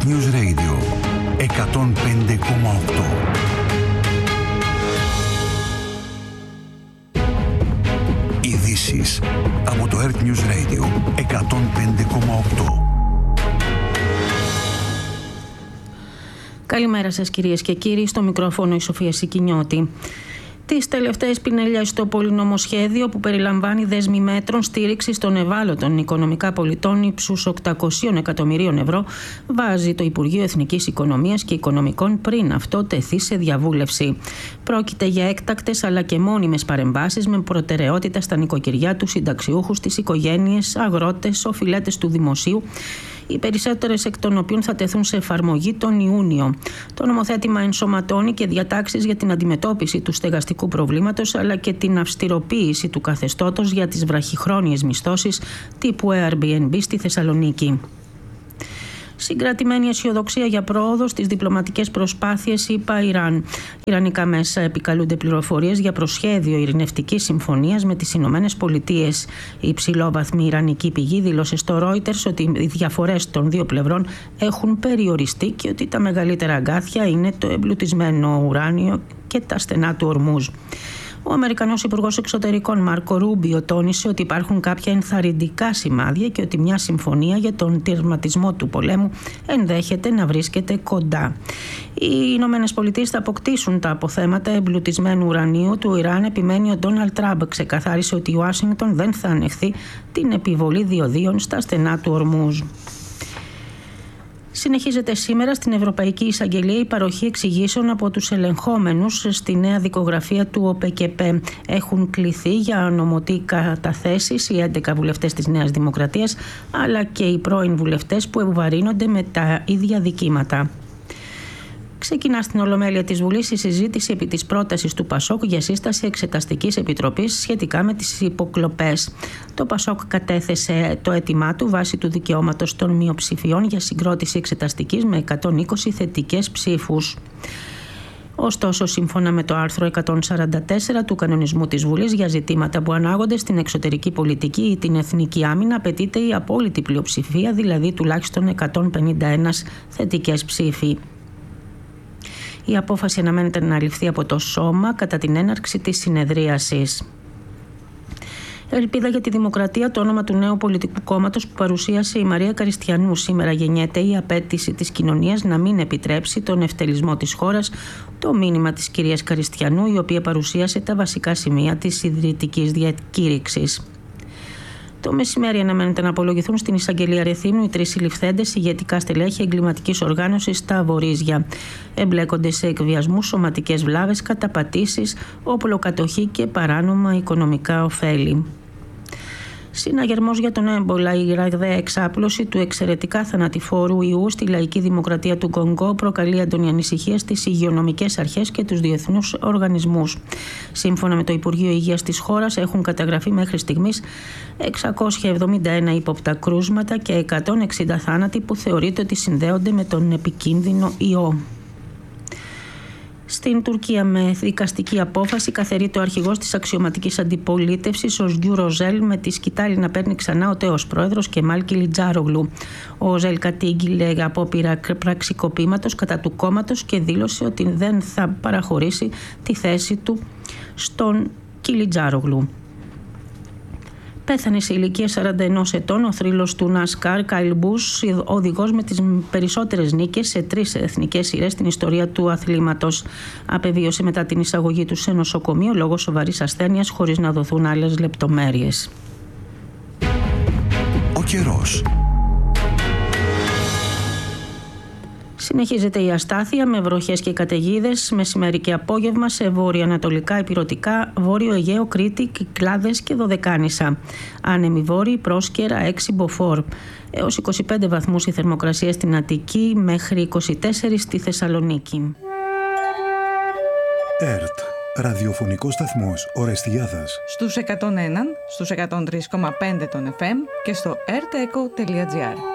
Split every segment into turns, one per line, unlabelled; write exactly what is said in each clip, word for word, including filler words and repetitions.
Earth News Radio εκατόν πέντε κόμμα οκτώ. Ειδήσεις από το Earth News Radio εκατόν πέντε κόμμα οκτώ.
Καλημέρα σας κυρίες και κύριοι, στο μικρόφωνο η Σοφία Σικινιώτη. Τις τελευταίες πινελιές στο πολυνομοσχέδιο που περιλαμβάνει δέσμη μέτρων στήριξης των ευάλωτων οικονομικά πολιτών ύψους οκτακόσια εκατομμυρίων ευρώ βάζει το Υπουργείο Εθνικής Οικονομίας και Οικονομικών πριν αυτό τεθεί σε διαβούλευση. Πρόκειται για έκτακτες αλλά και μόνιμες παρεμβάσεις με προτεραιότητα στα νοικοκυριά, τους συνταξιούχους, τις οικογένειες, αγρότες, οφειλέτες του δημοσίου, οι περισσότερες εκ των οποίων θα τεθούν σε εφαρμογή τον Ιούνιο. Το νομοθέτημα ενσωματώνει και διατάξεις για την αντιμετώπιση του στεγαστικού προβλήματος αλλά και την αυστηροποίηση του καθεστώτος για τις βραχυχρόνιες μισθώσεις τύπου Airbnb στη Θεσσαλονίκη. Συγκρατημένη αισιοδοξία για πρόοδο στις διπλωματικές προσπάθειες, είπα Ιράν. Ιρανικά μέσα επικαλούνται πληροφορίες για προσχέδιο ειρηνευτικής συμφωνίας με τις Ηνωμένες Πολιτείες. Η υψηλόβαθμη ιρανική πηγή δήλωσε στο Reuters ότι οι διαφορές των δύο πλευρών έχουν περιοριστεί και ότι τα μεγαλύτερα αγκάθια είναι το εμπλουτισμένο ουράνιο και τα στενά του Ορμούζ. Ο Αμερικανός Υπουργός Εξωτερικών Μάρκο Ρούμπιο τόνισε ότι υπάρχουν κάποια ενθαρρυντικά σημάδια και ότι μια συμφωνία για τον τερματισμό του πολέμου ενδέχεται να βρίσκεται κοντά. Οι Ηνωμένες Πολιτείες θα αποκτήσουν τα αποθέματα εμπλουτισμένου ουρανίου του Ιράν, επιμένει ο Ντόναλντ Τραμπ. Ξεκαθάρισε ότι η Ουάσιγκτον δεν θα ανεχθεί την επιβολή διοδίων στα στενά του Ορμούζ. Συνεχίζεται σήμερα στην Ευρωπαϊκή Εισαγγελία η παροχή εξηγήσεων από τους ελεγχόμενους στη νέα δικογραφία του ΟΠΕΚΕΠΕ. Έχουν κληθεί για νομωτή καταθέσεις οι έντεκα βουλευτές της Νέας Δημοκρατίας, αλλά και οι πρώην βουλευτές που ευβαρύνονται με τα ίδια δικήματα. Ξεκινά στην Ολομέλεια της Βουλής η συζήτηση επί της πρότασης του Πασόκ για σύσταση εξεταστικής επιτροπής σχετικά με τις υποκλοπές. Το Πασόκ κατέθεσε το αίτημά του βάσει του δικαιώματος των μειοψηφιών για συγκρότηση εξεταστικής με εκατόν είκοσι θετικές ψήφους. Ωστόσο, σύμφωνα με το άρθρο εκατόν σαράντα τέσσερα του κανονισμού της Βουλής, για ζητήματα που ανάγονται στην εξωτερική πολιτική ή την εθνική άμυνα, απαιτείται η απόλυτη πλειοψηφία, δηλαδή τουλάχιστον εκατόν πενήντα ένα θετικές ψήφοι. Η απόφαση αναμένεται να ληφθεί από το Σώμα κατά την έναρξη της συνεδρίασης. Ελπίδα για τη Δημοκρατία, το όνομα του νέου πολιτικού κόμματος που παρουσίασε η Μαρία Καριστιανού. Σήμερα γεννιέται η απέτηση της κοινωνίας να μην επιτρέψει τον ευτελισμό της χώρας, το μήνυμα της κυρίας Καριστιανού, η οποία παρουσίασε τα βασικά σημεία της ιδρυτικής διακήρυξης. Το μεσημέρι αναμένεται να απολογηθούν στην εισαγγελία Ρεθύμνου οι τρεις συλληφθέντες ηγετικά στελέχη εγκληματικής οργάνωσης στα Βορίζια. Εμπλέκονται σε εκβιασμούς, σωματικές βλάβες, καταπατήσεις, όπλοκατοχή και παράνομα οικονομικά ωφέλη. Συναγερμός για τον έμπολα, η ραγδαία εξάπλωση του εξαιρετικά θανατηφόρου ιού στη Λαϊκή Δημοκρατία του Κονγκό προκαλεί έντονη ανησυχία στις υγειονομικές αρχές και τους διεθνούς οργανισμούς. Σύμφωνα με το Υπουργείο Υγείας της χώρας, έχουν καταγραφεί μέχρι στιγμής εξακόσια εβδομήντα ένα ύποπτα κρούσματα και εκατόν εξήντα θάνατοι που θεωρείται ότι συνδέονται με τον επικίνδυνο ιό. Στην Τουρκία, με δικαστική απόφαση, καθαιρείται ο αρχηγός της αξιωματικής αντιπολίτευσης, ο Σγκιού Ροζέλ, με τη σκητάλη να παίρνει ξανά ο τέος πρόεδρος Κεμάλ Κιλιτζάρογλου. Ο Ροζέλ κατήγγειλε απόπειρα πραξικοπήματος κατά του κόμματος και δήλωσε ότι δεν θα παραχωρήσει τη θέση του στον Κιλιτζάρογλου. Πέθανε σε ηλικία σαράντα ενός ετών ο θρύλος του Νασκάρ Κάιλ Μπούς, οδηγός με τις περισσότερες νίκες σε τρεις εθνικές σειρές στην ιστορία του αθλήματος. Απεβίωσε μετά την εισαγωγή του σε νοσοκομείο λόγω σοβαρής ασθένειας, χωρίς να δοθούν άλλες λεπτομέρειες.
Ο καιρός.
Συνεχίζεται η αστάθεια με βροχές και καταιγίδες μεσημέρι και απόγευμα σε βόρειο-ανατολικά, ηπειρωτικά, βόρειο Αιγαίο, Κρήτη, Κυκλάδες και Δωδεκάνησα. Άνεμη βόρειοι, Πρόσκαιρα, έξι μποφόρ. Έως είκοσι πέντε βαθμούς η θερμοκρασία στην Αττική, μέχρι είκοσι τέσσερα στη Θεσσαλονίκη.
ΕΡΤ, ραδιοφωνικός σταθμός Ορεστιάδας.
Στους εκατόν ένα, στους εκατόν τρία κόμμα πέντε των εφ εμ και στο ερτεκο τελεία τζι άρ.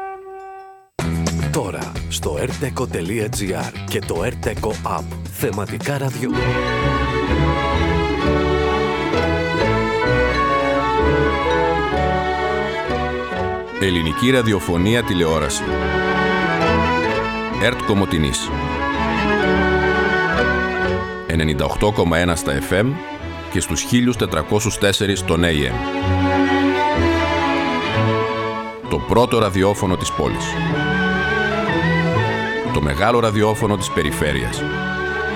Τώρα στο ερτεκο τελεία τζι άρ και το ερτεκο App. Θεματικά ραδιό.
Ελληνική ραδιοφωνία, τηλεόραση. ΕΡΤ Κομοτηνής. ενενήντα οκτώ κόμμα ένα στα εφ εμ και στους χίλια τετρακόσιους τέσσερα στον έι εμ. Το πρώτο ραδιόφωνο της πόλης. Το μεγάλο ραδιόφωνο της περιφέρειας.